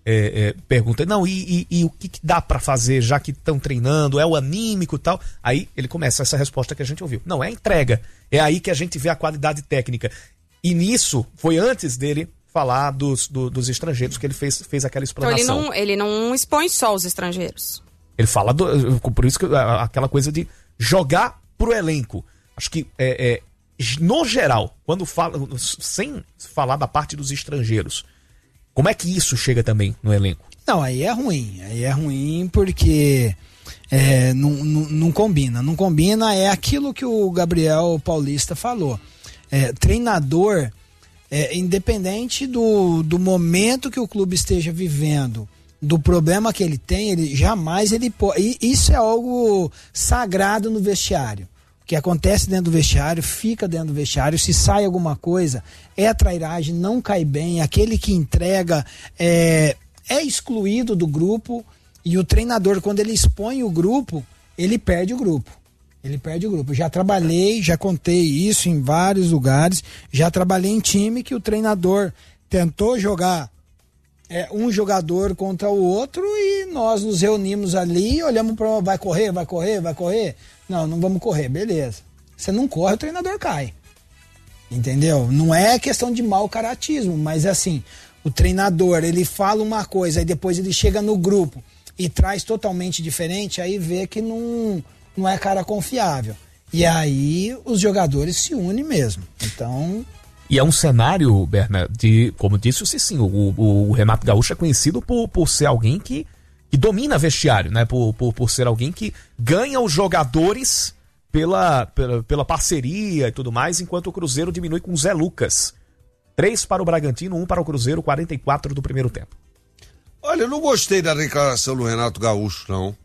é, é, pergunta, não, e, e, e o que, que dá para fazer já que estão treinando? É o anímico e tal? Aí ele começa essa resposta que a gente ouviu. Não, é a entrega. É aí que a gente vê a qualidade técnica. E nisso, foi antes dele falar dos, do, dos estrangeiros que ele fez, fez aquela explanação. Então ele não, ele não expõe só os estrangeiros. Ele fala, do, por isso que aquela coisa de jogar pro elenco. Acho que, é, é, no geral, quando fala, sem falar da parte dos estrangeiros, como é que isso chega também no elenco? Não, aí é ruim. Aí é ruim porque é, não, não, não combina. Não combina é aquilo que o Gabriel Paulista falou. É, treinador, é, independente do, do momento que o clube esteja vivendo, do problema que ele tem, ele jamais ele pode. Isso é algo sagrado no vestiário. O que acontece dentro do vestiário, fica dentro do vestiário. Se sai alguma coisa, é trairagem, não cai bem. Aquele que entrega é, é excluído do grupo. E o treinador, quando ele expõe o grupo, ele perde o grupo. Ele perde o grupo. Já trabalhei, já contei isso em vários lugares. Já trabalhei em time que o treinador tentou jogar é, um jogador contra o outro e nós nos reunimos ali, olhamos para vai correr, vai correr, vai correr. Não, não vamos correr, beleza. Você não corre, o treinador cai. Entendeu? Não é questão de mau caratismo, mas é assim, o treinador, ele fala uma coisa, aí depois ele chega no grupo e traz totalmente diferente, aí vê que não, não é cara confiável. E aí os jogadores se unem mesmo. Então... E é um cenário, Berna, de, como disse o Cicinho, o, o, o Renato Gaúcho é conhecido por, por ser alguém que, que domina vestiário, né? Por, por, por ser alguém que ganha os jogadores pela, pela, pela parceria e tudo mais, enquanto o Cruzeiro diminui com o Zé Lucas. Três para o Bragantino, um para o Cruzeiro, quarenta e quatro do primeiro tempo. Olha, eu não gostei da declaração do Renato Gaúcho, não.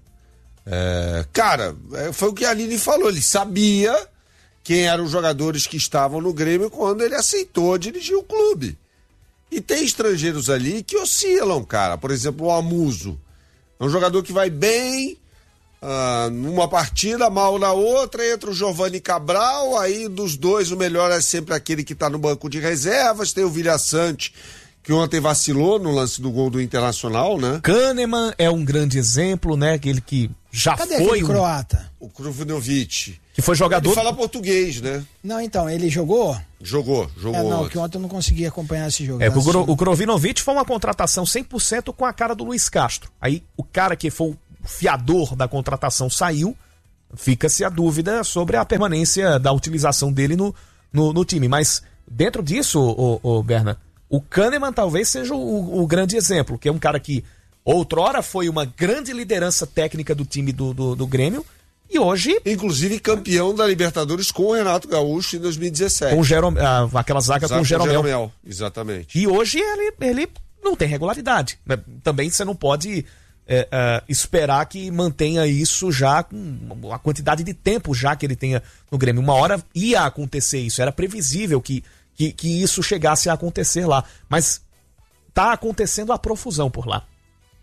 É, cara, foi o que a Aline falou, ele sabia quem eram os jogadores que estavam no Grêmio quando ele aceitou dirigir o clube. E tem estrangeiros ali que oscilam, cara. Por exemplo, o Amuso. É um jogador que vai bem uh, numa partida, mal na outra, entra o Giovani Cabral, aí dos dois o melhor é sempre aquele que tá no banco de reservas. Tem o Vilhaçante, que ontem vacilou no lance do gol do Internacional, né? Kahneman é um grande exemplo, né? Aquele que já Cadê foi um... croata? O Kruvinovic. Que foi jogador... Ele fala português, né? Não, então, ele jogou? Jogou, jogou. É, não, ontem. que ontem eu não consegui acompanhar esse jogo. É, o, Gro, o Krovinovic foi uma contratação cem por cento com a cara do Luiz Castro. Aí o cara que foi o fiador da contratação saiu, fica-se a dúvida sobre a permanência da utilização dele no, no, no time. Mas dentro disso, o, o, o Berna, o Kahneman talvez seja o, o grande exemplo, que é um cara que outrora foi uma grande liderança técnica do time do, do, do Grêmio, e hoje... Inclusive campeão da Libertadores com o Renato Gaúcho em dois mil e dezessete. Com o Jerome, ah, aquela zaga, zaga com o Jeromel. Jeromel. Exatamente. E hoje ele, ele não tem regularidade. Também você não pode é, é, esperar que mantenha isso já com a quantidade de tempo já que ele tenha no Grêmio. Uma hora ia acontecer isso, era previsível que, que, que isso chegasse a acontecer lá. Mas tá acontecendo a profusão por lá.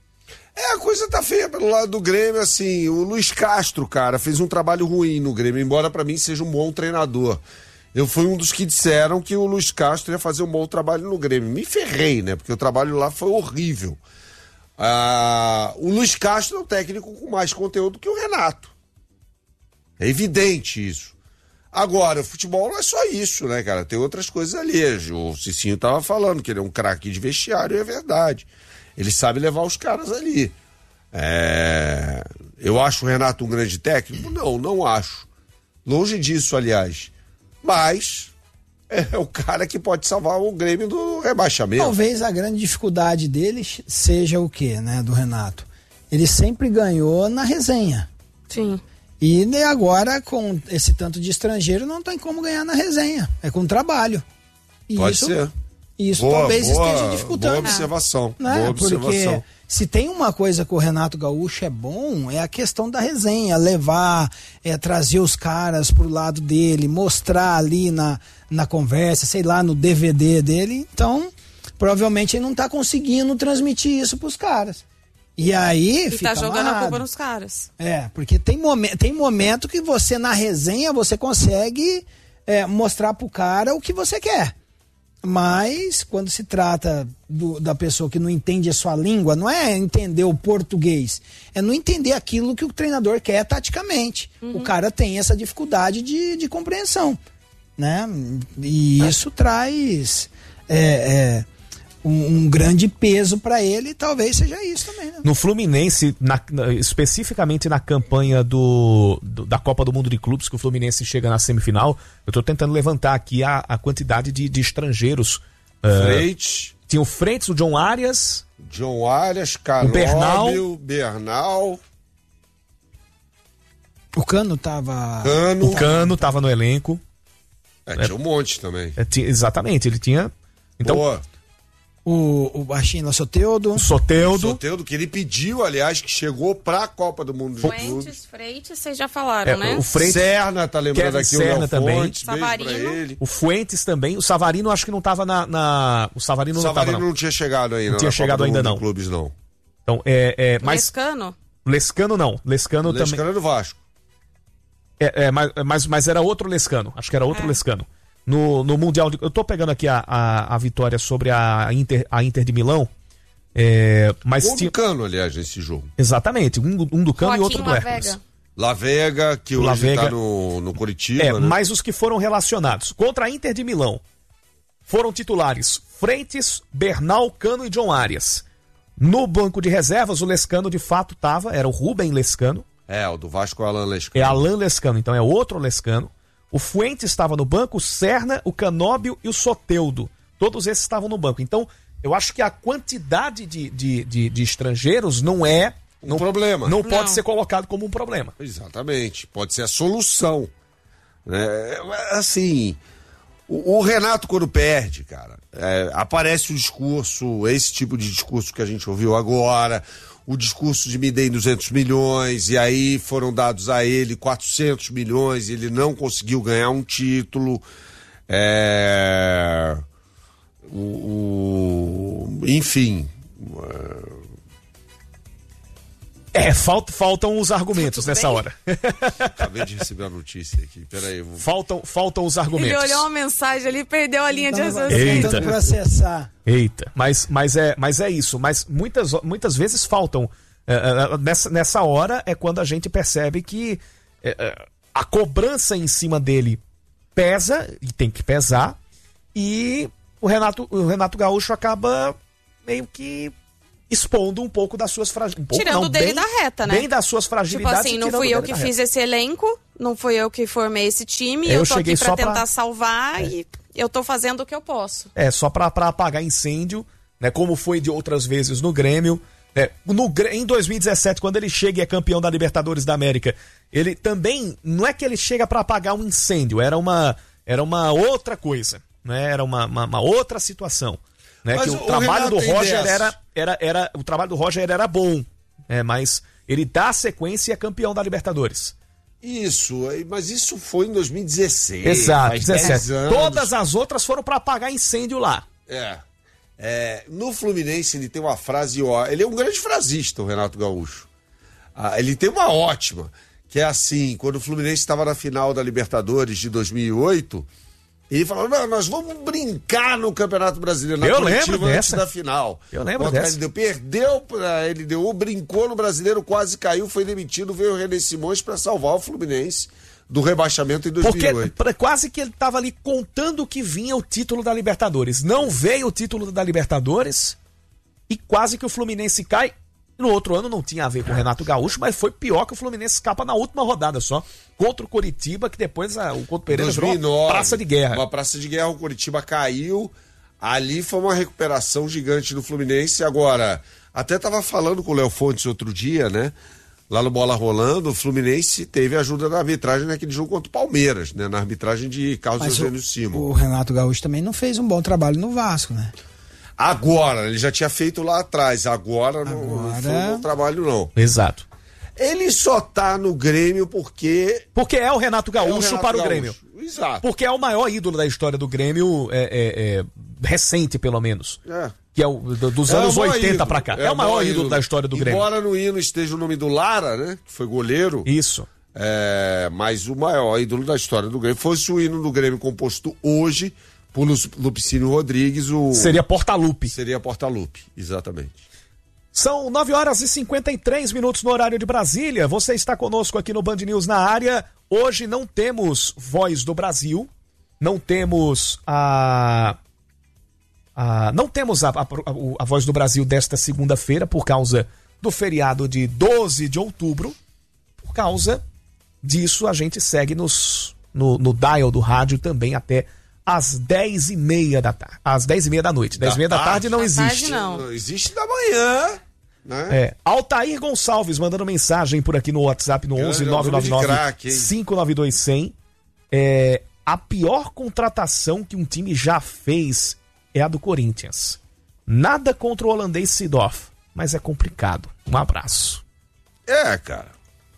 É, a coisa tá feia pelo lado do Grêmio, assim, o Luiz Castro, cara, fez um trabalho ruim no Grêmio, embora pra mim seja um bom treinador. Eu fui um dos que disseram que o Luiz Castro ia fazer um bom trabalho no Grêmio. Me ferrei, né, porque o trabalho lá foi horrível. Ah, o Luiz Castro é um técnico com mais conteúdo que o Renato. É evidente isso. Agora, o futebol não é só isso, né, cara, tem outras coisas ali. O Cicinho tava falando que ele é um craque de vestiário, e é verdade. Ele sabe levar os caras ali. É... Eu acho o Renato um grande técnico? Não, não acho. Longe disso, aliás. Mas é o cara que pode salvar o Grêmio do rebaixamento. Talvez a grande dificuldade dele seja o quê, né, do Renato? Ele sempre ganhou na resenha. Sim. E agora, com esse tanto de estrangeiro, não tem como ganhar na resenha. É com trabalho. E pode isso... ser. Isso boa, talvez boa, esteja dificultando. Boa observação. Né? Boa observação. Porque se tem uma coisa que o Renato Gaúcho é bom, é a questão da resenha, levar, é, trazer os caras pro lado dele, mostrar ali na, na conversa, sei lá, no D V D dele. Então, provavelmente ele não tá conseguindo transmitir isso pros caras. E aí e fica tá jogando amarrado. A culpa nos caras. É, porque tem, momen- tem momento que você, na resenha, você consegue é, mostrar pro cara o que você quer. Mas quando se trata do, da pessoa que não entende a sua língua, não é entender o português, é não entender aquilo que o treinador quer taticamente. Uhum. O cara tem essa dificuldade de, de compreensão, né? E isso traz é, é, um, um grande peso para ele, e talvez seja isso também, né? No Fluminense, na, especificamente na campanha do, do, da Copa do Mundo de Clubes, que o Fluminense chega na semifinal, eu tô tentando levantar aqui a, a quantidade de, de estrangeiros. Freitas. Uh, tinha o Freitas, o John Arias. John Arias, Canóbio, Bernal. Bernal. O Cano tava... Cano. O Cano tava no elenco. É, tinha um monte também. É, tinha, exatamente, ele tinha... Então, Boa. O, o baixinho Soteldo. O Soteldo. O Soteldo, que ele pediu, aliás, que chegou pra Copa do Mundo de Clubes. Fuentes, Freitas, vocês já falaram, É, né? o Freitas, Serna, tá lembrando Kevin aqui Serna o Léo também. Fontes, beijo pra Savarino. ele. O Fuentes também. O Savarino acho que não tava na... na... O Savarino, O não Savarino tava, não. não. tinha chegado ainda. Não tinha na chegado Copa do ainda, Mundo não. de Clubes, não. Então, é... é mas... Lescano? Lescano não. Lescano, também... Lescano é do Vasco. É, é, mas, mas, mas era outro Lescano. Acho que era outro É. Lescano. No, no Mundial de... Eu tô pegando aqui a, a, a vitória sobre a Inter, a Inter de Milão. É, mas Gol tinha... do Cano, aliás, nesse jogo. Exatamente. Um, um do Cano e outro do Joaquim Hércules. Lavega. Lavega, que hoje Lavega. tá no, no Coritiba, É, né? mas os que foram relacionados. Contra a Inter de Milão, foram titulares Freitas, Bernal, Cano e John Arias. No banco de reservas, o Lescano de fato tava, era o Rubem Lescano. É, o do Vasco é o Alan Lescano. É Alan Lescano, então é outro Lescano. O Fuentes estava no banco, o Serna, o Canóbio e o Soteldo. Todos esses estavam no banco. Então, eu acho que a quantidade de, de, de, de estrangeiros não é... Um não, problema. Não pode Não. ser colocado como um problema. Exatamente. Pode ser a solução. É, assim, o, o Renato, quando perde, cara, é, aparece o discurso, esse tipo de discurso que a gente ouviu agora, o discurso de me dei duzentos milhões, e aí foram dados a ele quatrocentos milhões, e ele não conseguiu ganhar um título. É, o, o, enfim... É, falta, faltam os argumentos Tudo nessa bem? hora. Acabei de receber a notícia aqui. Peraí, eu vou... Faltam, faltam os Ele argumentos. olhou uma mensagem ali e perdeu a linha de Tava raciocínio. Eita. tentando processar. Eita, mas, mas, é, mas é isso. Mas muitas, muitas vezes faltam. é, é, nessa, nessa hora é quando a gente percebe que é, é, a cobrança em cima dele pesa, e tem que pesar, e o Renato, o Renato Gaúcho acaba meio que expondo um pouco das suas fragilidades. Um Tirando não, dele bem, da reta, né? Bem das suas Tipo fragilidades. assim, e não tirando fui eu dele que da fiz reta. esse elenco, não fui eu que formei esse time, Eu eu tô cheguei aqui pra só pra- tentar salvar e eu tô fazendo o que eu posso. É, só pra, pra apagar incêndio, né? Como foi de outras vezes no Grêmio. Né? No, Grê- em dois mil e dezessete, quando ele chega e é campeão da Libertadores da América, ele também, não é que ele chega pra apagar um incêndio, era uma, era uma outra coisa, né? Era uma, uma, uma outra situação. Né? Mas Que o, o trabalho Renato do tem Roger dessa. era, era, era. O trabalho do Roger era bom, né? Mas ele dá sequência e é campeão da Libertadores. Isso, mas isso foi em dois mil e dezesseis. Exato, faz dez dezessete. anos. Todas as outras foram pra apagar incêndio lá. É. É, no Fluminense ele tem uma frase, ó, ele é um grande frasista, o Renato Gaúcho. Ah, ele tem uma ótima, que é assim, quando o Fluminense estava na final da Libertadores de dois mil e oito, ele falou, não, nós vamos brincar no Campeonato Brasileiro, na Eu coletiva lembro antes dessa. da final. Eu lembro Contra dessa. a L D U. Perdeu pra L D U, brincou no Brasileiro, quase caiu, foi demitido, veio o René Simões para salvar o Fluminense do rebaixamento em dois mil e Porque oito. pra- quase que ele tava ali contando que vinha o título da Libertadores. Não veio o título da Libertadores e quase que o Fluminense cai. No outro ano não tinha a ver com o Renato Gaúcho, mas foi pior que o Fluminense escapa na última rodada só. Contra o Coritiba, que depois a, o Couto Pereira virou uma praça de guerra. Uma praça de guerra, o Coritiba caiu. Ali foi uma recuperação gigante do Fluminense. Agora, até tava falando com o Léo Fontes outro dia, né? Lá no Bola Rolando, o Fluminense teve ajuda da arbitragem naquele jogo contra o Palmeiras, né? Na arbitragem de Carlos Mas Eugênio o, Simon. o Renato Gaúcho também não fez um bom trabalho no Vasco, né? Agora, ele já tinha feito lá atrás. Agora, não, não Agora- foi um bom trabalho, não. Exato. Ele só tá no Grêmio porque Porque é o Renato Gaúcho é o Renato para o Gaúcho. Grêmio. Exato. Porque é o maior ídolo da história do Grêmio, é, é, é, recente pelo menos. É. Que é o do- dos É anos o maior oitenta ídolo. pra cá. É, o maior ídolo, da história do Grêmio. Embora no hino esteja o nome do Lara, né? Que foi goleiro. Isso. É, mas o maior ídolo da história do Grêmio. Fosse o hino do Grêmio composto hoje por Lupicínio Rodrigues, o... Seria Portalupe. Seria Portalupe, exatamente. São nove horas e cinquenta e três minutos no horário de Brasília. Você está conosco aqui no Band News na área. Hoje não temos Voz do Brasil, não temos a... a não temos a, a, a Voz do Brasil desta segunda-feira por causa do feriado de doze de outubro. Por causa disso, a gente segue nos, no, no dial do rádio também até às dez e meia da tarde. Às dez e meia da noite. dez e meia da tarde não existe. Tarde, não. Não existe da manhã. Né? É, Altair Gonçalves mandando mensagem por aqui no WhatsApp no onze nove nove nove cinco nove dois cem. É, a pior contratação que um time já fez é a do Corinthians. Nada contra o holandês Seedorf, mas é complicado. Um abraço. É, cara.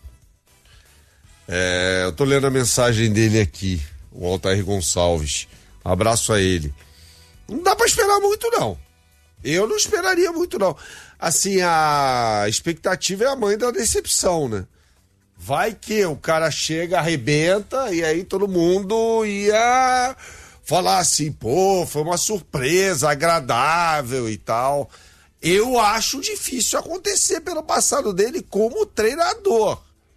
É, eu tô lendo a mensagem dele aqui, o Altair Gonçalves. Abraço a ele. Não dá pra esperar muito, não. Eu não esperaria muito, não. Assim, a expectativa é a mãe da decepção, né? Vai que o cara chega, arrebenta, e aí todo mundo ia falar assim, pô, foi uma surpresa agradável e tal. Eu acho difícil acontecer pelo passado dele como treinador.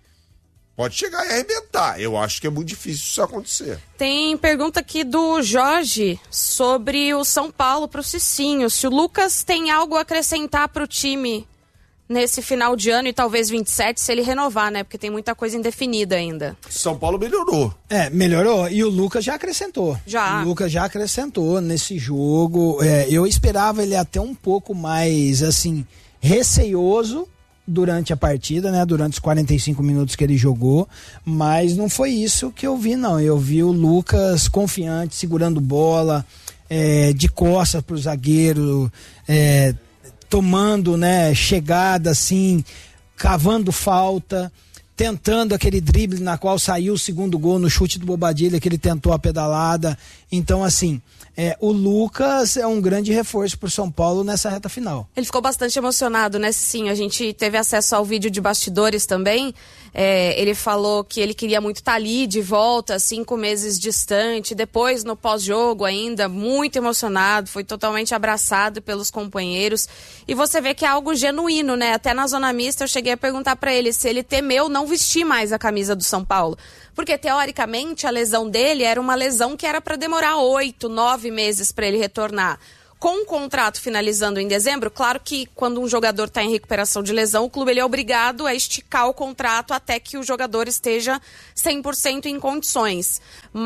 Pode chegar e arrebentar. Eu acho que é muito difícil isso acontecer. Tem pergunta aqui do Jorge sobre o São Paulo para o Cicinho. Se o Lucas tem algo a acrescentar para o time nesse final de ano e talvez vinte e sete, se ele renovar, né? Porque tem muita coisa indefinida ainda. São Paulo melhorou. É, melhorou. E o Lucas já acrescentou. Já. O Lucas já acrescentou nesse jogo. É, eu esperava ele até um pouco mais, assim, receioso durante a partida, né, durante os quarenta e cinco minutos que ele jogou, mas não foi isso que eu vi, não. Eu vi o Lucas confiante, segurando bola, é, de costas pro zagueiro, é, tomando, né, chegada assim, cavando falta, tentando aquele drible na qual saiu o segundo gol no chute do Bobadilha, que ele tentou a pedalada. Então, assim, É, o Lucas é um grande reforço para o São Paulo nessa reta final. Ele ficou bastante emocionado, né, sim. A gente teve acesso ao vídeo de bastidores também. É, ele falou que ele queria muito estar ali de volta, cinco meses distante. Depois, no pós-jogo ainda, muito emocionado. Foi totalmente abraçado pelos companheiros. E você vê que é algo genuíno, né? Até na zona mista eu cheguei a perguntar para ele se ele temeu não vestir mais a camisa do São Paulo. Porque, teoricamente, a lesão dele era uma lesão que era para demorar oito, nove meses para ele retornar. Com o contrato finalizando em dezembro, claro que quando um jogador está em recuperação de lesão, o clube ele é obrigado a esticar o contrato até que o jogador esteja cem por cento em condições.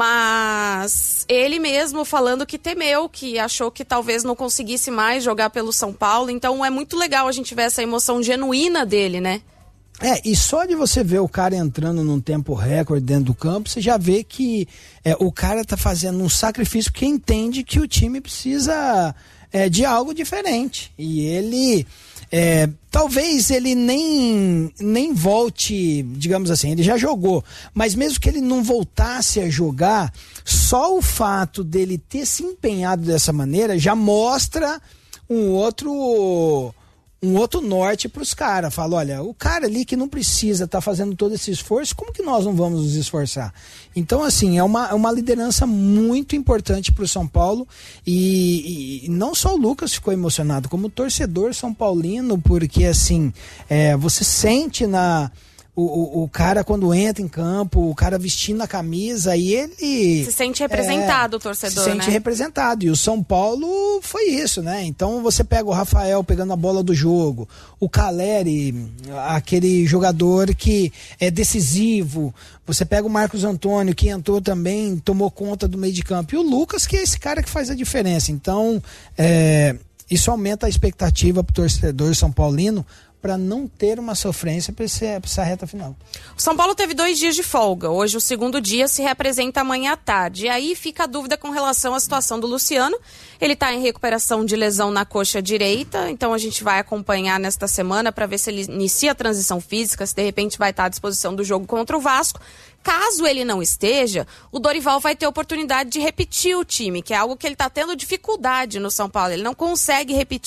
Mas ele mesmo falando que temeu, que achou que talvez não conseguisse mais jogar pelo São Paulo. Então é muito legal a gente ver essa emoção genuína dele, né? É, e só de você ver o cara entrando num tempo recorde dentro do campo, você já vê que é, o cara tá fazendo um sacrifício porque entende que o time precisa é, de algo diferente. E ele, é, talvez ele nem, nem volte, digamos assim, ele já jogou, mas mesmo que ele não voltasse a jogar, só o fato dele ter se empenhado dessa maneira já mostra um outro... um outro norte para os caras. Fala, olha, o cara ali que não precisa estar tá fazendo todo esse esforço, como que nós não vamos nos esforçar? Então, assim, é uma, é uma liderança muito importante para o São Paulo e, e não só o Lucas ficou emocionado, como o torcedor são paulino, porque, assim, é, você sente na... O, o, o cara quando entra em campo, o cara vestindo a camisa e ele... Se sente representado, é, o torcedor, se sente né? representado. E o São Paulo foi isso, né? Então você pega o Rafael pegando a bola do jogo, o Caleri, aquele jogador que é decisivo, você pega o Marcos Antônio, que entrou também, tomou conta do meio de campo, e o Lucas, que é esse cara que faz a diferença. Então, é, isso aumenta a expectativa pro torcedor são paulino, para não ter uma sofrência para essa reta final. O São Paulo teve dois dias de folga. Hoje o segundo dia se representa amanhã à tarde. E aí fica a dúvida com relação à situação do Luciano. Ele está em recuperação de lesão na coxa direita, então a gente vai acompanhar nesta semana para ver se ele inicia a transição física, se de repente vai estar à disposição do jogo contra o Vasco. Caso ele não esteja, o Dorival vai ter oportunidade de repetir o time, que é algo que ele está tendo dificuldade no São Paulo. Ele não consegue repetir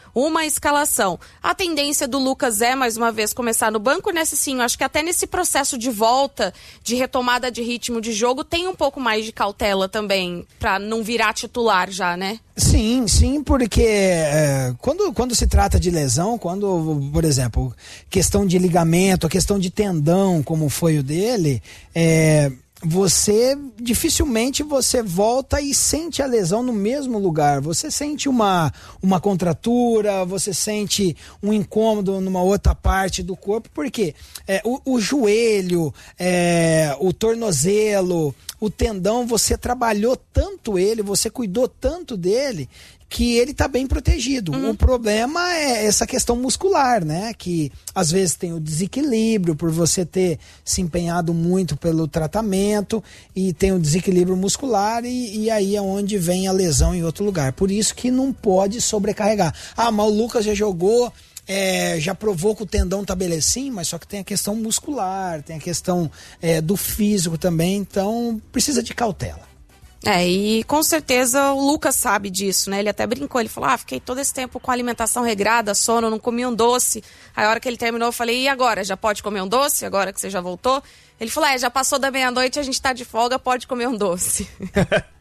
uma escalação. A tendência do Lucas é, mais uma vez, começar no banco. Nesse sim, acho que até nesse processo de volta, de retomada de ritmo de jogo, tem um pouco mais de cautela também, para não virar titular já, né? Sim, sim, porque é, quando, quando se trata de lesão, quando, por exemplo, questão de ligamento, a questão de tendão, como foi o dele, é... você dificilmente você volta e sente a lesão no mesmo lugar. Você sente uma, uma contratura, você sente um incômodo numa outra parte do corpo, porque é, o, o joelho, é, o tornozelo, o tendão, você trabalhou tanto ele, você cuidou tanto dele, que ele está bem protegido. Uhum. O problema é essa questão muscular, né? Que às vezes tem o desequilíbrio por você ter se empenhado muito pelo tratamento e tem o desequilíbrio muscular e, e aí é onde vem a lesão em outro lugar. Por isso que não pode sobrecarregar. Ah, mas o Lucas já jogou, é, já provou que o tendão tá belecinho, mas só que tem a questão muscular, tem a questão é, do físico também, então precisa de cautela. É, e com certeza o Lucas sabe disso, né? Ele até brincou, ele falou, ah, fiquei todo esse tempo com alimentação regrada, sono, não comi um doce. Aí a hora que ele terminou, eu falei, e agora? Já pode comer um doce, agora que você já voltou? Ele falou, é, já passou da meia-noite, a gente tá de folga, pode comer um doce.